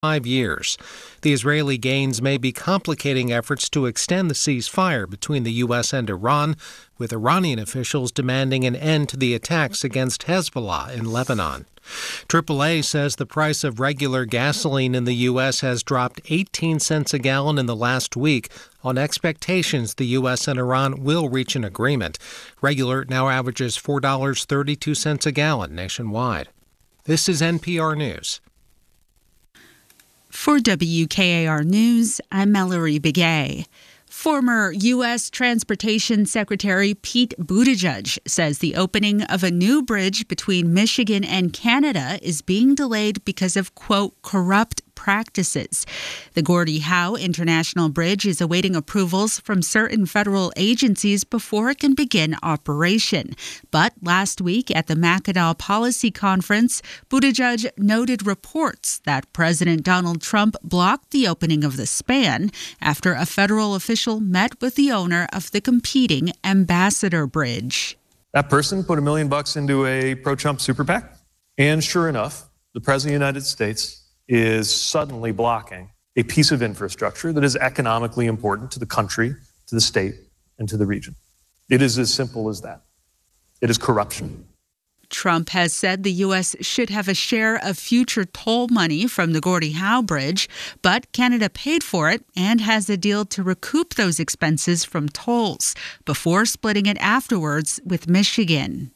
5 years. The Israeli gains may be complicating efforts to extend the ceasefire between the U.S. and Iran, with Iranian officials demanding an end to the attacks against Hezbollah in Lebanon. AAA says the price of regular gasoline in the U.S. has dropped 18 cents a gallon in the last week on expectations the U.S. and Iran will reach an agreement. Regular now averages $4.32 a gallon nationwide. This is NPR News. For WKAR News, I'm Mallory Begay. Former U.S. Transportation Secretary Pete Buttigieg says the opening of a new bridge between Michigan and Canada is being delayed because of, quote, corrupt practices. The Gordie Howe International Bridge is awaiting approvals from certain federal agencies before it can begin operation. But last week at the Mackinac Policy Conference, Buttigieg noted reports that President Donald Trump blocked the opening of the span after a federal official met with the owner of the competing Ambassador Bridge. That person put $1 million into a pro-Trump super PAC, and sure enough, the President of the United States is suddenly blocking a piece of infrastructure that is economically important to the country, to the state, and to the region. It is as simple as that. It is corruption. Trump has said the U.S. should have a share of future toll money from the Gordie Howe Bridge, but Canada paid for it and has a deal to recoup those expenses from tolls before splitting it afterwards with Michigan.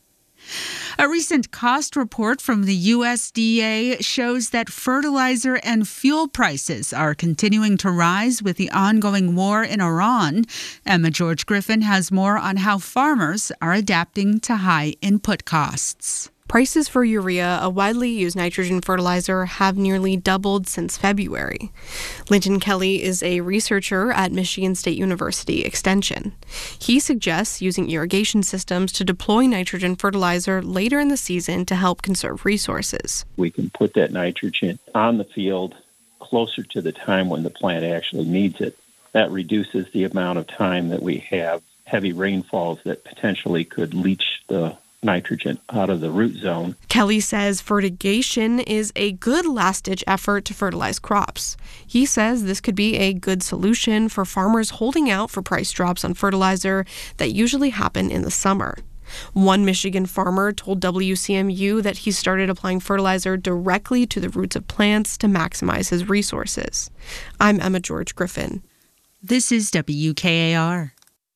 A recent cost report from the USDA shows that fertilizer and fuel prices are continuing to rise with the ongoing war in Iran. Emma George Griffin has more on how farmers are adapting to high input costs. Prices for urea, a widely used nitrogen fertilizer, have nearly doubled since February. Linton Kelly is a researcher at Michigan State University Extension. He suggests using irrigation systems to deploy nitrogen fertilizer later in the season to help conserve resources. We can put that nitrogen on the field closer to the time when the plant actually needs it. That reduces the amount of time that we have heavy rainfalls that potentially could leach the nitrogen out of the root zone. Kelly says fertigation is a good last-ditch effort to fertilize crops. He says this could be a good solution for farmers holding out for price drops on fertilizer that usually happen in the summer. One Michigan farmer told WCMU that he started applying fertilizer directly to the roots of plants to maximize his resources. I'm Emma George Griffin. This is WKAR.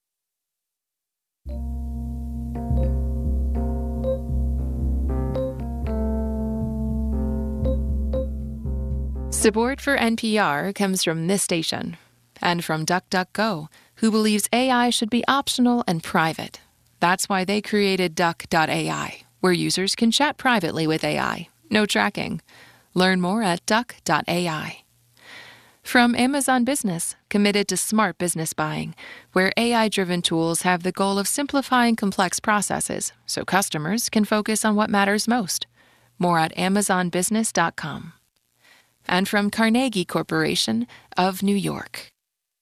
Support for NPR comes from this station and from DuckDuckGo, who believes AI should be optional and private. That's why they created Duck.ai, where users can chat privately with AI. No tracking. Learn more at Duck.ai. From Amazon Business, committed to smart business buying, where AI-driven tools have the goal of simplifying complex processes so customers can focus on what matters most. More at AmazonBusiness.com. And from Carnegie Corporation of New York.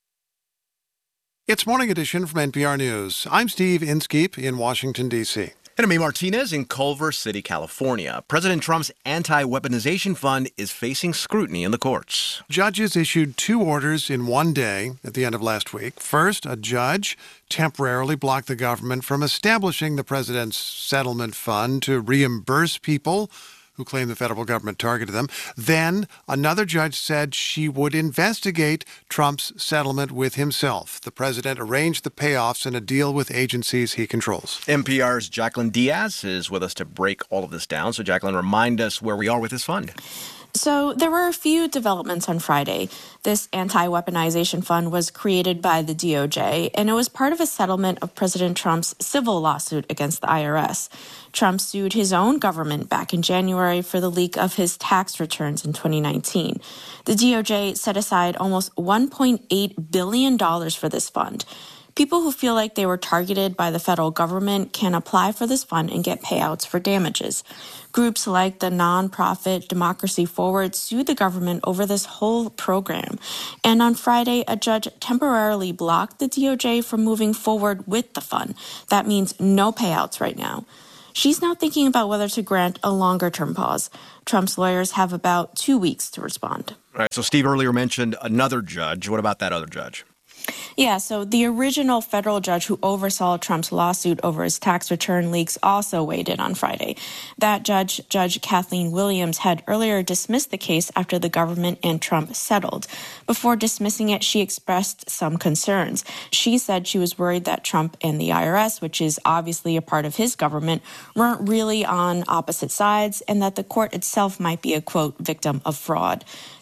It's Morning Edition from NPR News. I'm Steve Inskeep in Washington, D.C. And I'm A. Martinez in Culver City, California. President Trump's anti-weaponization fund is facing scrutiny in the courts. Judges issued 2 orders in one day at the end of last week. First, a judge temporarily blocked the government from establishing the president's settlement fund to reimburse people who claim the federal government targeted them. Then another judge said she would investigate Trump's settlement with himself. The president arranged the payoffs in a deal with agencies he controls. NPR's Jacqueline Diaz is with us to break all of this down. So, Jacqueline, remind us where we are with this fund. So there were a few developments on Friday. This anti-weaponization fund was created by the DOJ, and it was part of a settlement of President Trump's civil lawsuit against the IRS. Trump sued his own government back in January for the leak of his tax returns in 2019. The DOJ set aside almost $1.8 billion for this fund. People who feel like they were targeted by the federal government can apply for this fund and get payouts for damages. Groups like the nonprofit Democracy Forward sued the government over this whole program. And on Friday, a judge temporarily blocked the DOJ from moving forward with the fund. That means no payouts right now. She's now thinking about whether to grant a longer-term pause. Trump's lawyers have about 2 weeks to respond. All right, so Steve earlier mentioned another judge. What about that other judge? Yeah, so the original federal judge who oversaw Trump's lawsuit over his tax return leaks also weighed in on Friday. That judge, Judge Kathleen Williams, had earlier dismissed the case after the government and Trump settled. Before dismissing it, she expressed some concerns. She said she was worried that Trump and the IRS, which is obviously a part of his government, weren't really on opposite sides, and that the court itself might be a, quote, victim of fraud.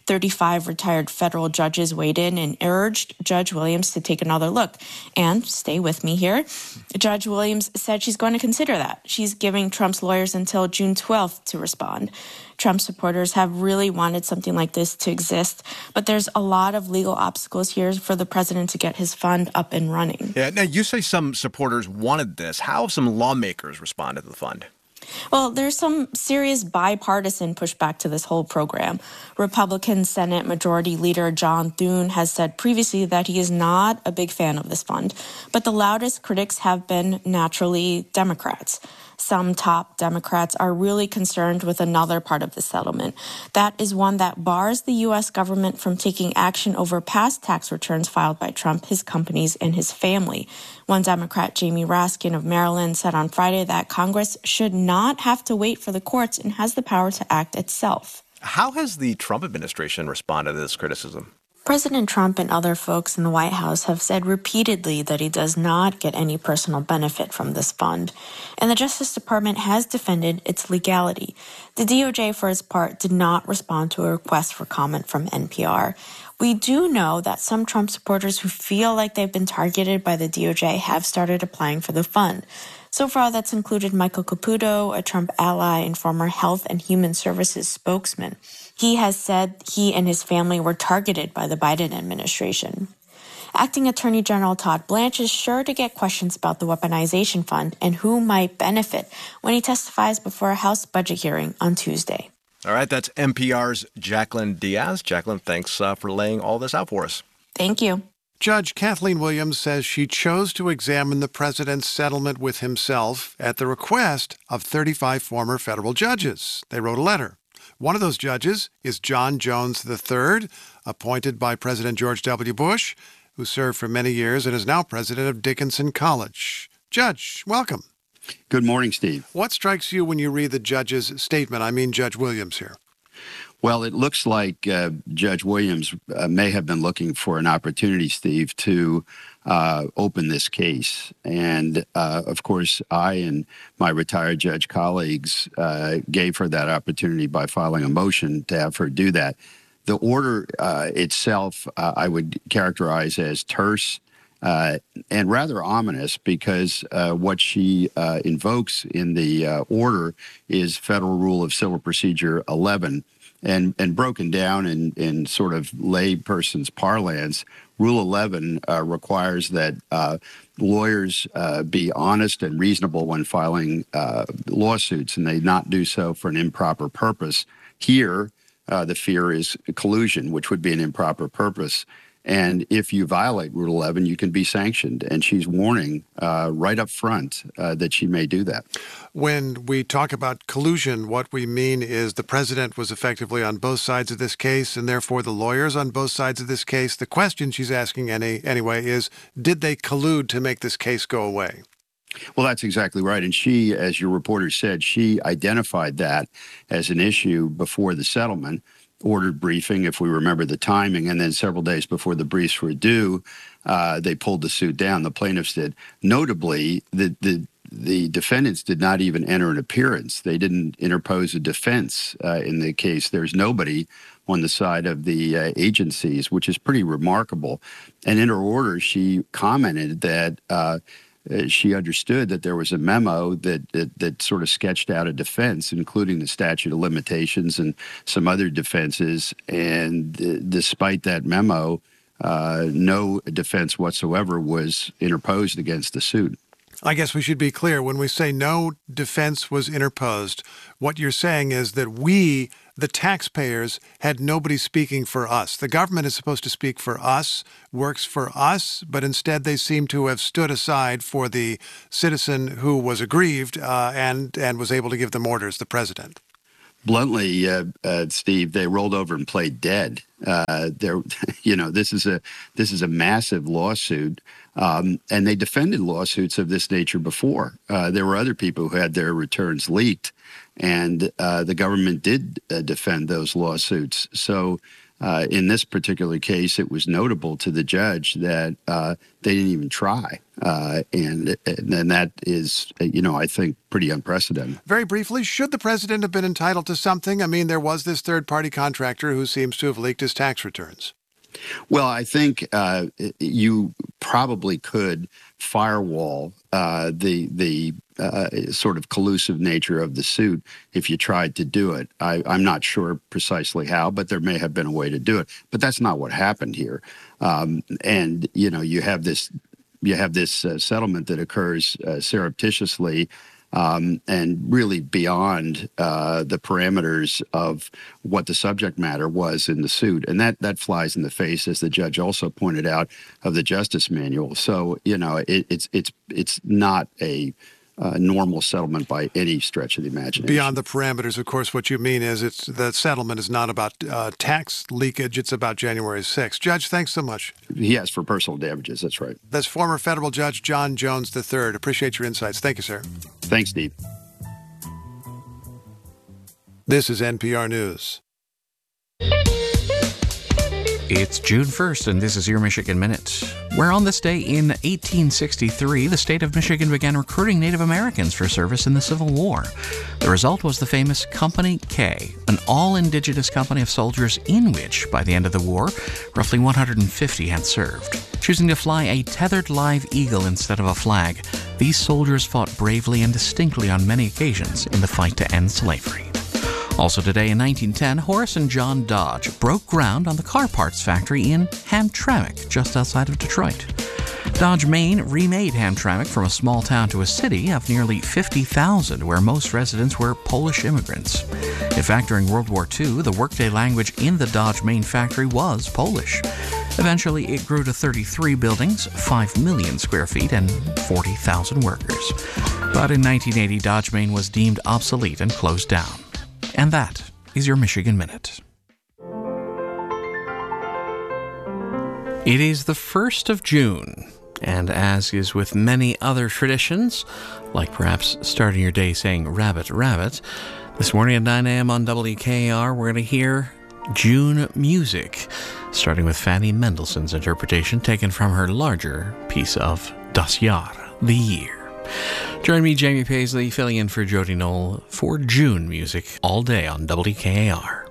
35 retired federal judges weighed in and urged Judge Williams to take another look. And stay with me here. Judge Williams said she's going to consider that. She's giving Trump's lawyers until June 12th to respond. Trump supporters have really wanted something like this to exist, but there's a lot of legal obstacles here for the president to get his fund up and running. Yeah, now you say some supporters wanted this. How have some lawmakers responded to the fund? Well, there's some serious bipartisan pushback to this whole program. Republican Senate Majority Leader John Thune has said previously that he is not a big fan of this fund, but the loudest critics have been naturally Democrats. Some top Democrats are really concerned with another part of the settlement. That is one that bars the U.S. government from taking action over past tax returns filed by Trump, his companies, and his family. One Democrat, Jamie Raskin of Maryland, said on Friday that Congress should not have to wait for the courts and has the power to act itself. How has the Trump administration responded to this criticism? President Trump and other folks in the White House have said repeatedly that he does not get any personal benefit from this fund, and the Justice Department has defended its legality. The DOJ, for its part, did not respond to a request for comment from NPR. We do know that some Trump supporters who feel like they've been targeted by the DOJ have started applying for the fund. So far, that's included Michael Caputo, a Trump ally and former Health and Human Services spokesman. He has said he and his family were targeted by the Biden administration. Acting Attorney General Todd Blanche is sure to get questions about the weaponization fund and who might benefit when he testifies before a House budget hearing on Tuesday. All right, that's NPR's Jacqueline Diaz. Jacqueline, thanks for laying all this out for us. Thank you. Judge Kathleen Williams says she chose to examine the president's settlement with himself at the request of 35 former federal judges. They wrote a letter. One of those judges is John Jones III, appointed by President George W. Bush, who served for many years and is now president of Dickinson College. Judge, welcome. Good morning, Steve. What strikes you when you read the judge's statement? I mean, Judge Williams here. Well, it looks like Judge Williams may have been looking for an opportunity, Steve, to open this case. And, of course, I and my retired judge colleagues gave her that opportunity by filing a motion to have her do that. The order itself I would characterize as terse and rather ominous because what she invokes in the order is Federal Rule of Civil Procedure 11. And broken down in sort of layperson's parlance, Rule 11 requires that lawyers be honest and reasonable when filing lawsuits, and they not do so for an improper purpose. Here, the fear is collusion, which would be an improper purpose. And if you violate Rule 11, you can be sanctioned. And she's warning right up front that she may do that. When we talk about collusion, what we mean is the president was effectively on both sides of this case, and therefore the lawyers on both sides of this case. The question she's asking anyway is, did they collude to make this case go away? Well, that's exactly right. And she, as your reporter said, she identified that as an issue before the settlement. Ordered briefing, if we remember the timing, and then several days before the briefs were due, they pulled the suit down. The plaintiffs did. Notably, the defendants did not even enter an appearance. They didn't interpose a defense in the case. There's nobody on the side of the agencies, which is pretty remarkable. And in her order, she commented that she understood that there was a memo that sort of sketched out a defense, including the statute of limitations and some other defenses. And despite that memo, no defense whatsoever was interposed against the suit. I guess we should be clear. When we say no defense was interposed, what you're saying is that we the taxpayers had nobody speaking for us. The government is supposed to speak for us, works for us, but instead they seem to have stood aside for the citizen who was aggrieved and was able to give them orders, the president. Bluntly, Steve, they rolled over and played dead. This is a massive lawsuit, and they defended lawsuits of this nature before. There were other people who had their returns leaked, and the government did defend those lawsuits. So in this particular case, it was notable to the judge that they didn't even try. And that is, I think pretty unprecedented. Very briefly, should the president have been entitled to something? I mean, there was this third-party contractor who seems to have leaked his tax returns. Well, I think you probably could firewall the sort of collusive nature of the suit if you tried to do it. I'm not sure precisely how, but there may have been a way to do it. But that's not what happened here. And you have this settlement that occurs surreptitiously. And really beyond the parameters of what the subject matter was in the suit. And that flies in the face, as the judge also pointed out, of the Justice Manual. So, it's not a normal settlement by any stretch of the imagination. Beyond the parameters, of course, what you mean is the settlement is not about tax leakage. It's about January 6th. Judge, thanks so much. Yes, for personal damages. That's right. That's former federal judge John Jones III. Appreciate your insights. Thank you, sir. Thanks, Steve. This is NPR News. It's June 1st, and this is your Michigan Minute, where on this day in 1863, the state of Michigan began recruiting Native Americans for service in the Civil War. The result was the famous Company K, an all-indigenous company of soldiers in which, by the end of the war, roughly 150 had served. Choosing to fly a tethered live eagle instead of a flag, these soldiers fought bravely and distinctly on many occasions in the fight to end slavery. Also today in 1910, Horace and John Dodge broke ground on the car parts factory in Hamtramck, just outside of Detroit. Dodge, Maine remade Hamtramck from a small town to a city of nearly 50,000, where most residents were Polish immigrants. In fact, during World War II, the workday language in the Dodge, Maine factory was Polish. Eventually, it grew to 33 buildings, 5 million square feet, and 40,000 workers. But in 1980, Dodge, Maine was deemed obsolete and closed down. And that is your Michigan Minute. It is the 1st of June, and as is with many other traditions, like perhaps starting your day saying rabbit, rabbit, this morning at 9 a.m. on WKAR, we're going to hear June music, starting with Fanny Mendelssohn's interpretation taken from her larger piece of Das Jahr, the year. Join me, Jamie Paisley, filling in for Jody Knoll for June music all day on WKAR.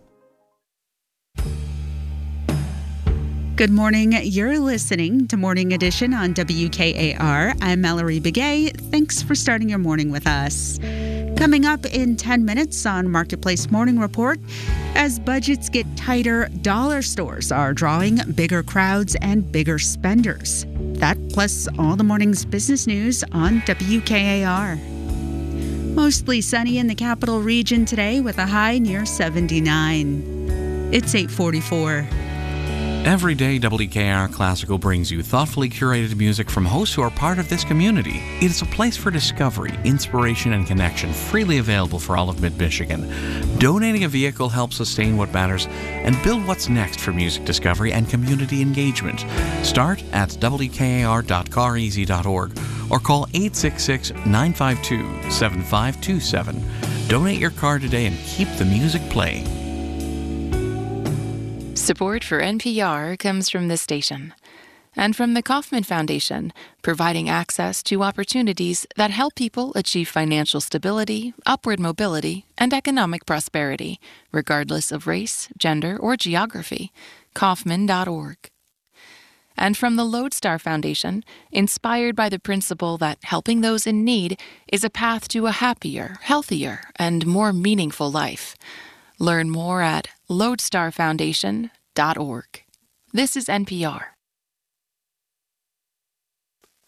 Good morning. You're listening to Morning Edition on WKAR. I'm Mallory Begay. Thanks for starting your morning with us. Coming up in 10 minutes on Marketplace Morning Report, as budgets get tighter, dollar stores are drawing bigger crowds and bigger spenders. That plus all the morning's business news on WKAR. Mostly sunny in the capital region today with a high near 79. It's 8:44. Every day, WKAR Classical brings you thoughtfully curated music from hosts who are part of this community. It is a place for discovery, inspiration, and connection, freely available for all of Mid-Michigan. Donating a vehicle helps sustain what matters and build what's next for music discovery and community engagement. Start at wkar.careasy.org or call 866-952-7527. Donate your car today and keep the music playing. Support for NPR comes from this station and from the Kauffman Foundation, providing access to opportunities that help people achieve financial stability, upward mobility, and economic prosperity, regardless of race, gender, or geography. Kauffman.org. And from the Lodestar Foundation, inspired by the principle that helping those in need is a path to a happier, healthier, and more meaningful life. Learn more at lodestarfoundation.org. This is NPR.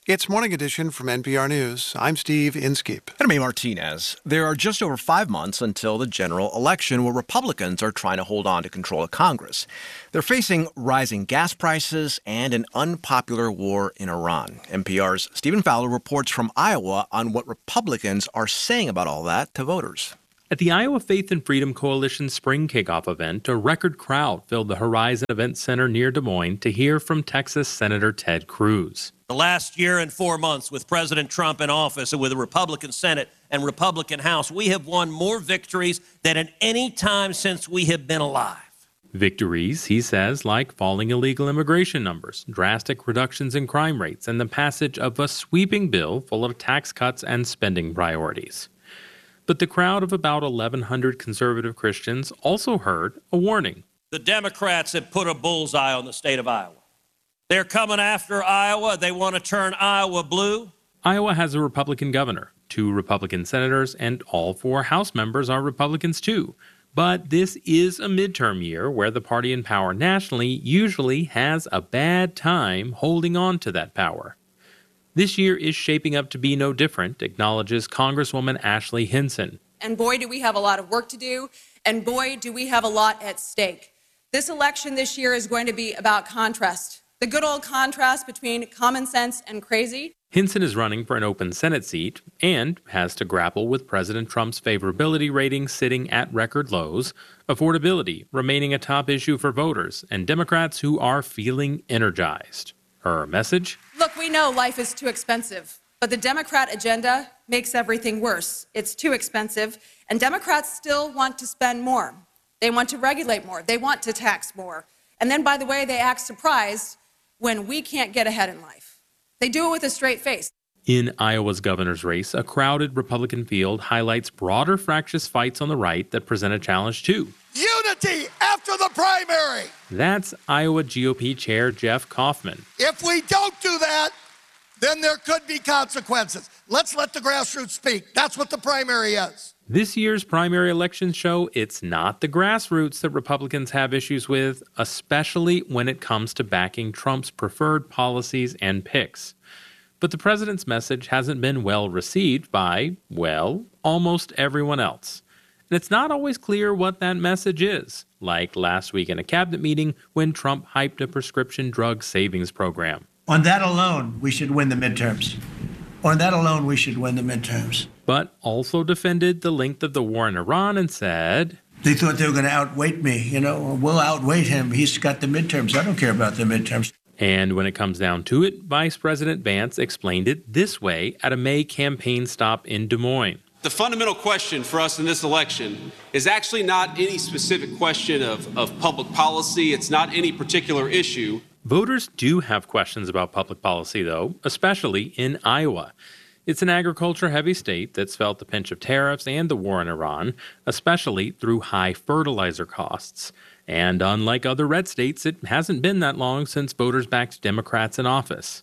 It's Morning Edition from NPR News. I'm Steve Inskeep. And I'm May Martinez. There are just over 5 months until the general election where Republicans are trying to hold on to control of Congress. They're facing rising gas prices and an unpopular war in Iran. NPR's Stephen Fowler reports from Iowa on what Republicans are saying about all that to voters. At the Iowa Faith and Freedom Coalition spring kickoff event, a record crowd filled the Horizon Event Center near Des Moines to hear from Texas Senator Ted Cruz. The last year and 4 months with President Trump in office and with a Republican Senate and Republican House, we have won more victories than at any time since we have been alive. Victories, he says, like falling illegal immigration numbers, drastic reductions in crime rates, and the passage of a sweeping bill full of tax cuts and spending priorities. But the crowd of about 1,100 conservative Christians also heard a warning. The Democrats have put a bullseye on the state of Iowa. They're coming after Iowa. They want to turn Iowa blue. Iowa has a Republican governor, 2 Republican senators, and all 4 House members are Republicans too. But this is a midterm year where the party in power nationally usually has a bad time holding on to that power. This year is shaping up to be no different, acknowledges Congresswoman Ashley Hinson. And boy, do we have a lot of work to do, and boy, do we have a lot at stake. This election this year is going to be about contrast, the good old contrast between common sense and crazy. Hinson is running for an open Senate seat and has to grapple with President Trump's favorability rating sitting at record lows, affordability remaining a top issue for voters, and Democrats who are feeling energized. Her message? Look, we know life is too expensive, but the Democrat agenda makes everything worse. It's too expensive, and Democrats still want to spend more. They want to regulate more. They want to tax more. And then, by the way, they act surprised when we can't get ahead in life. They do it with a straight face. In Iowa's governor's race, a crowded Republican field highlights broader fractious fights on the right that present a challenge too. Unity after the primary. That's Iowa GOP Chair Jeff Kaufman. If we don't do that, then there could be consequences. Let's let the grassroots speak. That's what the primary is. This year's primary elections show it's not the grassroots that Republicans have issues with, especially when it comes to backing Trump's preferred policies and picks. But the president's message hasn't been well received by, well, almost everyone else. And it's not always clear what that message is, like last week in a cabinet meeting when Trump hyped a prescription drug savings program. On that alone, we should win the midterms. On that alone, we should win the midterms. But also defended the length of the war in Iran and said, they thought they were going to outweight me. We'll outweight him. He's got the midterms. I don't care about the midterms. And when it comes down to it, Vice President Vance explained it this way at a May campaign stop in Des Moines. The fundamental question for us in this election is actually not any specific question of public policy. It's not any particular issue. Voters do have questions about public policy, though, especially in Iowa. It's an agriculture-heavy state that's felt the pinch of tariffs and the war in Iran, especially through high fertilizer costs. And unlike other red states, it hasn't been that long since voters backed Democrats in office.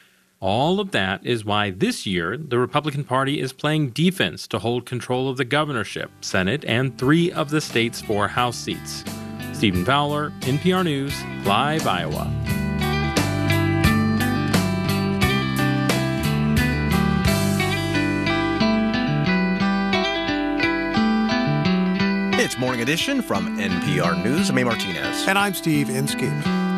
All of that is why this year the Republican Party is playing defense to hold control of the governorship, Senate, and 3 of the state's 4 House seats. Stephen Fowler, NPR News, Clive, Iowa. It's Morning Edition from NPR News. I'm May Martinez. And I'm Steve Inskeep.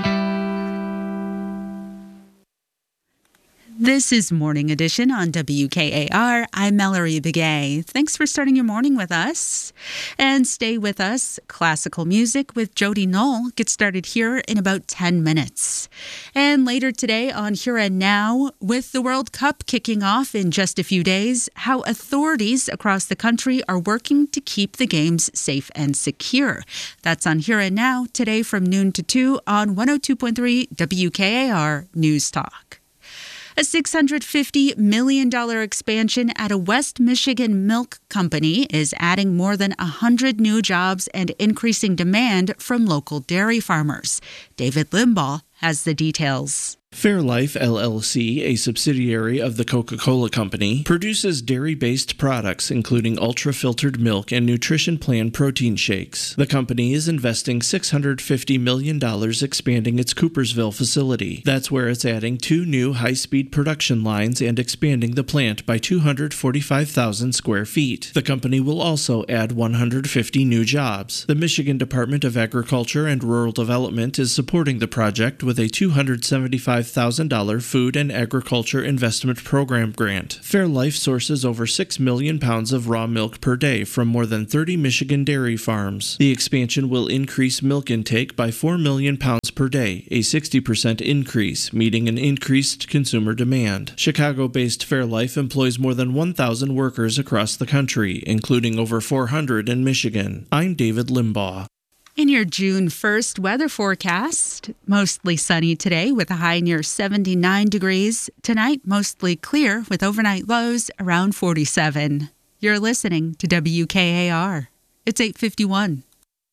This is Morning Edition on WKAR. I'm Mallory Begay. Thanks for starting your morning with us. And stay with us. Classical music with Jody Knoll gets started here in about 10 minutes. And later today on Here and Now, with the World Cup kicking off in just a few days, how authorities across the country are working to keep the games safe and secure. That's on Here and Now today from noon to 2 on 102.3 WKAR News Talk. A $650 million expansion at a West Michigan milk company is adding more than 100 new jobs and increasing demand from local dairy farmers. David Limbaugh has the details. Fairlife LLC, a subsidiary of the Coca-Cola Company, produces dairy-based products including ultra-filtered milk and Nutrition Plan protein shakes. The company is investing $650 million expanding its Coopersville facility. That's where it's adding 2 new high-speed production lines and expanding the plant by 245,000 square feet. The company will also add 150 new jobs. The Michigan Department of Agriculture and Rural Development is supporting the project with a $275,000 Food and Agriculture Investment Program grant. Fairlife sources over 6 million pounds of raw milk per day from more than 30 Michigan dairy farms. The expansion will increase milk intake by 4 million pounds per day, a 60% increase, meeting an increased consumer demand. Chicago-based Fairlife employs more than 1,000 workers across the country, including over 400 in Michigan. I'm David Limbaugh. In your June 1st weather forecast, mostly sunny today with a high near 79 degrees. Tonight, mostly clear with overnight lows around 47. You're listening to WKAR. It's 8:51.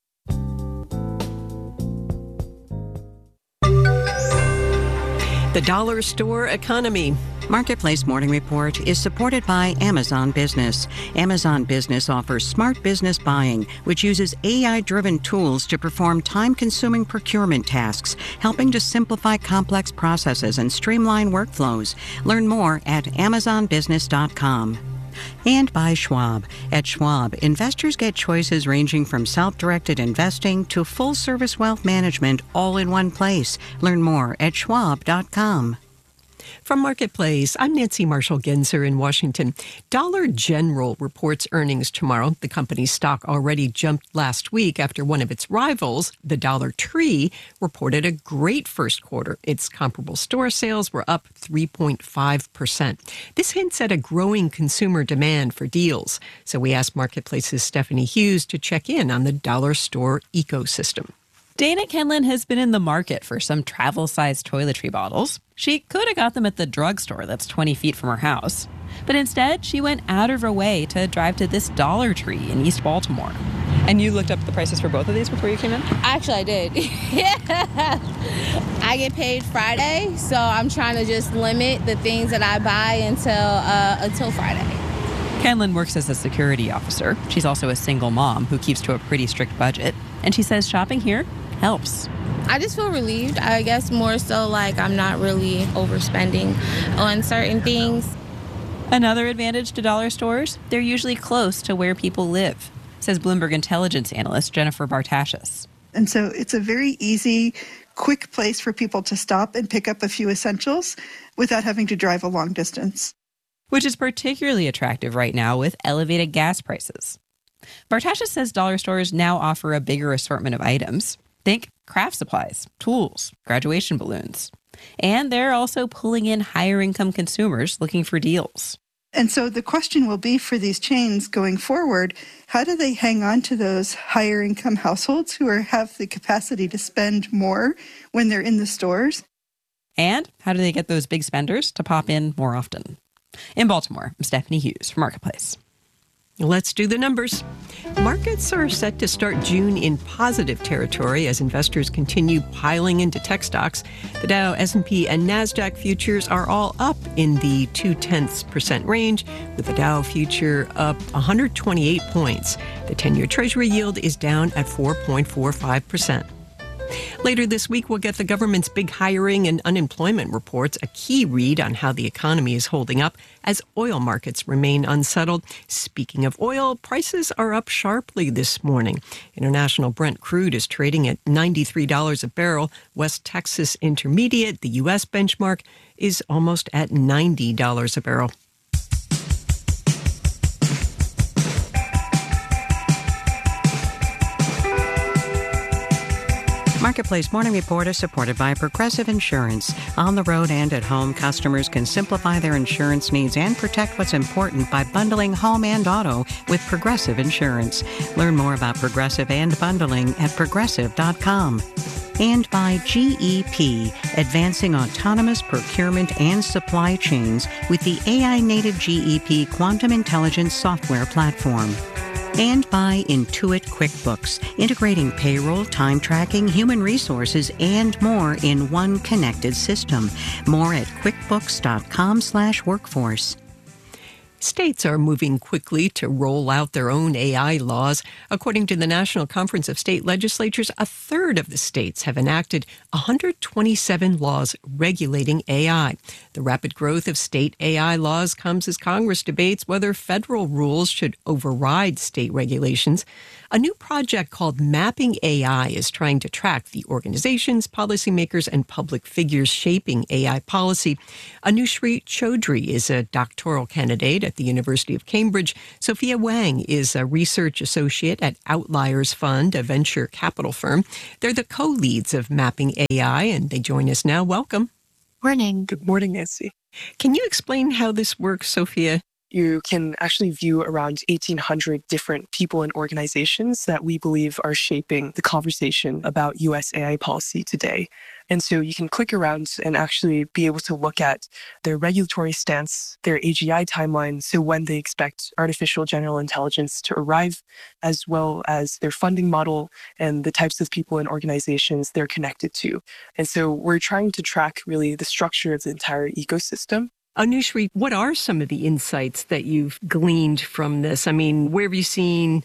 The dollar store economy. Marketplace Morning Report is supported by Amazon Business. Amazon Business offers smart business buying, which uses AI-driven tools to perform time-consuming procurement tasks, helping to simplify complex processes and streamline workflows. Learn more at amazonbusiness.com. And by Schwab. At Schwab, investors get choices ranging from self-directed investing to full-service wealth management all in one place. Learn more at schwab.com. From Marketplace, I'm Nancy Marshall-Genzer in Washington. Dollar General reports earnings tomorrow. The company's stock already jumped last week after one of its rivals, the Dollar Tree, reported a great first quarter. Its comparable store sales were up 3.5%. This hints at a growing consumer demand for deals. So we asked Marketplace's Stephanie Hughes to check in on the dollar store ecosystem. Dana Kenlin has been in the market for some travel-sized toiletry bottles. She could have got them at the drugstore that's 20 feet from her house. But instead, she went out of her way to drive to this Dollar Tree in East Baltimore. And you looked up the prices for both of these before you came in? Actually, I did. I get paid Friday, so I'm trying to just limit the things that I buy until Friday. Kenlin works as a security officer. She's also a single mom who keeps to a pretty strict budget. And she says shopping here helps. I just feel relieved. I guess more so like I'm not really overspending on certain things. Another advantage to dollar stores, they're usually close to where people live, says Bloomberg intelligence analyst Jennifer Bartashis. And so it's a very easy, quick place for people to stop and pick up a few essentials without having to drive a long distance. Which is particularly attractive right now with elevated gas prices. Bartashis says dollar stores now offer a bigger assortment of items. Think craft supplies, tools, graduation balloons. And they're also pulling in higher income consumers looking for deals. And so the question will be for these chains going forward, how do they hang on to those higher income households who have the capacity to spend more when they're in the stores? And how do they get those big spenders to pop in more often? In Baltimore, I'm Stephanie Hughes for Marketplace. Let's do the numbers. Markets are set to start June in positive territory as investors continue piling into tech stocks. The Dow, S&P, and NASDAQ futures are all up in the 0.2% range, with the Dow future up 128 points. The 10-year Treasury yield is down at 4.45%. Later this week, we'll get the government's big hiring and unemployment reports, a key read on how the economy is holding up as oil markets remain unsettled. Speaking of oil, prices are up sharply this morning. International Brent crude is trading at $93 a barrel. West Texas Intermediate, the U.S. benchmark, is almost at $90 a barrel. Marketplace Morning Report is supported by Progressive Insurance. On the road and at home, customers can simplify their insurance needs and protect what's important by bundling home and auto with Progressive Insurance. Learn more about Progressive and bundling at progressive.com. And by GEP, advancing autonomous procurement and supply chains with the AI-native GEP Quantum Intelligence software platform. And by Intuit QuickBooks, integrating payroll, time tracking, human resources, and more in one connected system. More at quickbooks.com/workforce. States are moving quickly to roll out their own AI laws. According to the National Conference of State Legislatures, a third of the states have enacted 127 laws regulating AI. The rapid growth of state AI laws comes as Congress debates whether federal rules should override state regulations. A new project called Mapping AI is trying to track the organizations, policymakers, and public figures shaping AI policy. Anushree Chaudhry is a doctoral candidate at the University of Cambridge. Sophia Wang is a research associate at Outliers Fund, a venture capital firm. They're the co-leads of Mapping AI, and they join us now. Welcome. Morning. Good morning, Nancy. Can you explain how this works, Sophia? You can actually view around 1,800 different people and organizations that we believe are shaping the conversation about U.S. AI policy today. And so you can click around and actually be able to look at their regulatory stance, their AGI timeline, so when they expect artificial general intelligence to arrive, as well as their funding model and the types of people and organizations they're connected to. And so we're trying to track really the structure of the entire ecosystem. Anushree, what are some of the insights that you've gleaned from this? I mean, where have you seen,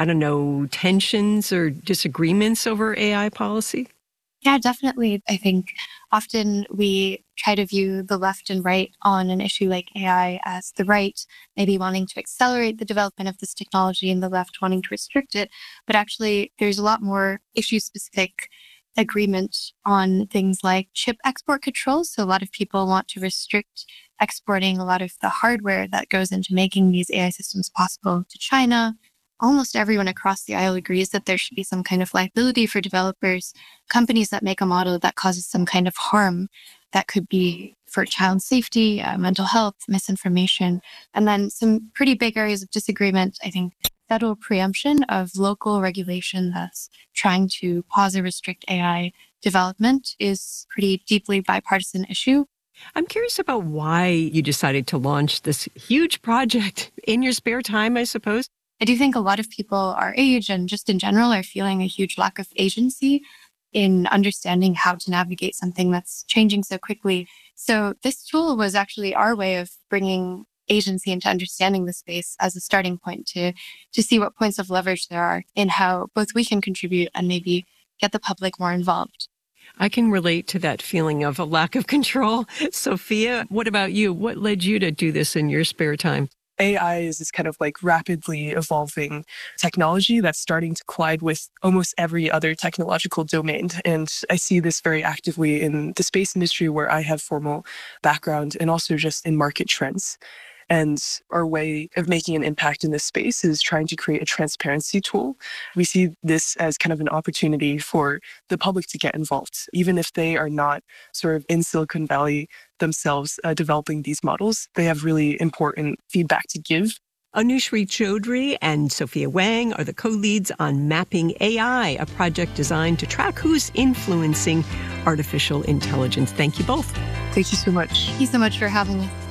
tensions or disagreements over AI policy? Yeah, definitely. I think often we try to view the left and right on an issue like AI as the right, maybe wanting to accelerate the development of this technology and the left wanting to restrict it. But actually, there's a lot more issue-specific agreement on things like chip export controls. So a lot of people want to restrict exporting a lot of the hardware that goes into making these AI systems possible to China. Almost everyone across the aisle agrees that there should be some kind of liability for developers, companies that make a model that causes some kind of harm that could be for child safety, mental health, misinformation. And then some pretty big areas of disagreement, I think, federal preemption of local regulation that's trying to pause or restrict AI development is pretty deeply bipartisan issue. I'm curious about why you decided to launch this huge project in your spare time, I suppose. I do think a lot of people our age and just in general are feeling a huge lack of agency in understanding how to navigate something that's changing so quickly. So this tool was actually our way of bringing agency into understanding the space as a starting point to see what points of leverage there are in how both we can contribute and maybe get the public more involved. I can relate to that feeling of a lack of control. Sophia, what about you? What led you to do this in your spare time? AI is this kind of like rapidly evolving technology that's starting to collide with almost every other technological domain. And I see this very actively in the space industry where I have formal background and also just in market trends. And our way of making an impact in this space is trying to create a transparency tool. We see this as kind of an opportunity for the public to get involved, even if they are not sort of in Silicon Valley themselves developing these models. They have really important feedback to give. Anushree Chaudhry and Sophia Wang are the co-leads on Mapping AI, a project designed to track who's influencing artificial intelligence. Thank you both. Thank you so much. Thank you so much for having us.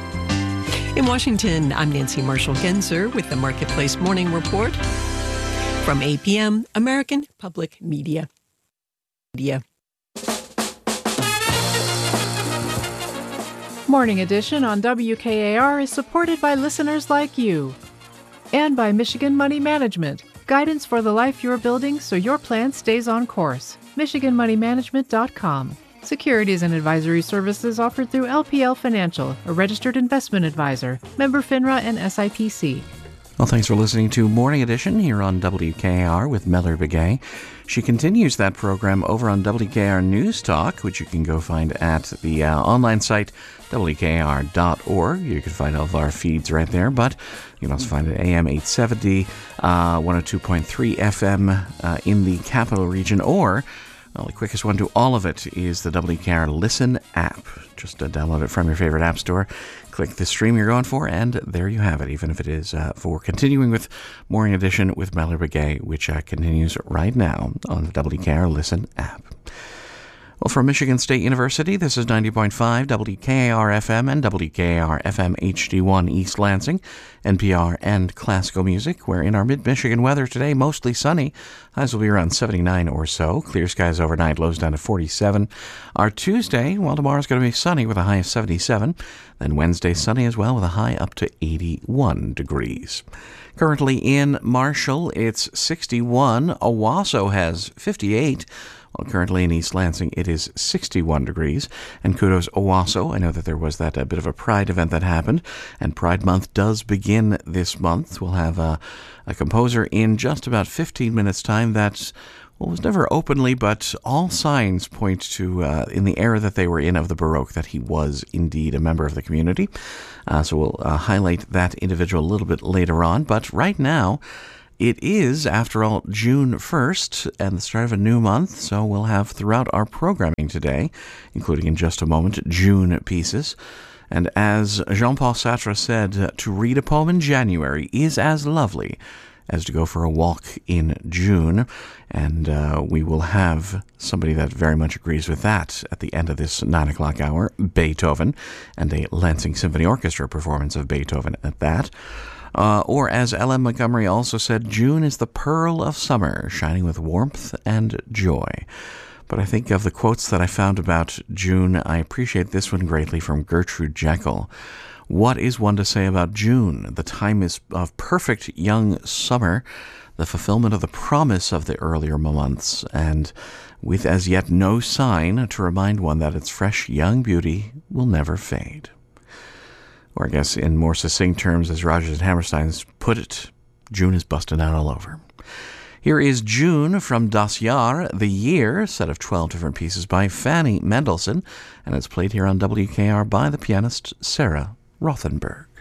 In Washington, I'm Nancy Marshall-Genzer with the Marketplace Morning Report from APM, American Public Media. Morning Edition on WKAR is supported by listeners like you and by Michigan Money Management, guidance for the life you're building so your plan stays on course. MichiganMoneyManagement.com. Securities and advisory services offered through LPL Financial, a registered investment advisor, member FINRA and SIPC. Well, thanks for listening to Morning Edition here on WKAR with Melody Begay. She continues that program over on WKAR News Talk, which you can go find at the online site, WKAR.org. You can find all of our feeds right there, but you can also find it AM 870, 102.3 FM in the capital region, or well, the quickest one to all of it is the WKAR Listen app. Just download it from your favorite app store, click the stream you're going for, and there you have it, even if it is for continuing with Morning Edition with Melody Begay, which continues right now on the WKAR Listen app. Well, from Michigan State University, this is 90.5 WKAR-FM and WKAR-FM HD1 East Lansing, NPR and classical music. We're in our mid-Michigan weather today, mostly sunny. Highs will be around 79 or so. Clear skies overnight, lows down to 47. Our Tuesday, well, tomorrow's going to be sunny with a high of 77. Then Wednesday, sunny as well with a high up to 81 degrees. Currently in Marshall, it's 61. Owasso has 58. Well, currently in East Lansing, it is 61 degrees. And kudos Owasso. I know that there was that bit of a Pride event that happened, and Pride Month does begin this month. We'll have a composer in just about 15 minutes' time that was never openly, but all signs point to, in the era that they were in of the Baroque, that he was indeed a member of the community. So we'll highlight that individual a little bit later on. But right now, it is, after all, June 1st and the start of a new month, so we'll have throughout our programming today, including in just a moment, June pieces. And as Jean-Paul Sartre said, to read a poem in January is as lovely as to go for a walk in June. And we will have somebody that very much agrees with that at the end of this 9 o'clock hour, Beethoven, and a Lansing Symphony Orchestra performance of Beethoven at that. Or as L.M. Montgomery also said, June is the pearl of summer, shining with warmth and joy. But I think of the quotes that I found about June, I appreciate this one greatly from Gertrude Jekyll. What is one to say about June? The time is of perfect young summer, the fulfillment of the promise of the earlier months, and with as yet no sign to remind one that its fresh young beauty will never fade. Or I guess in more succinct terms, as Rodgers and Hammerstein's put it, June is busting out all over. Here is June from Das Jahr, The Year, a set of 12 different pieces by Fanny Mendelssohn, and it's played here on WKR by the pianist Sarah Rothenberg.